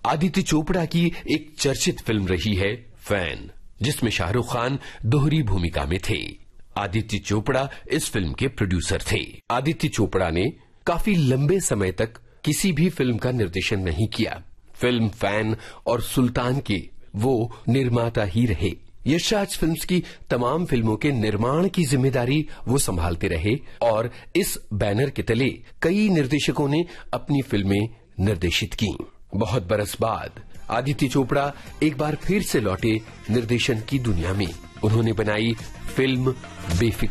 आदित्य चोपड़ा की एक चर्चित फिल्म रही है फैन, जिसमें शाहरुख खान दोहरी भूमिका में थे। आदित्य चोपड़ा इस फिल्म के प्रोड्यूसर थे। आदित्य चोपड़ा ने काफी लंबे समय तक किसी भी फिल्म का निर्देशन नहीं किया। फिल्म फैन और सुल्तान के वो निर्माता ही रहे। यशराज फिल्म्स की तमाम फिल्मों के निर्माण की जिम्मेदारी वो संभालते रहे और इस बैनर के तले कई निर्देशकों ने अपनी फिल्में निर्देशित की। बहुत बरस बाद आदित्य चोपड़ा एक बार फिर से लौटे निर्देशन की दुनिया में। उन्होंने बनाई फिल्म बेफिक्र।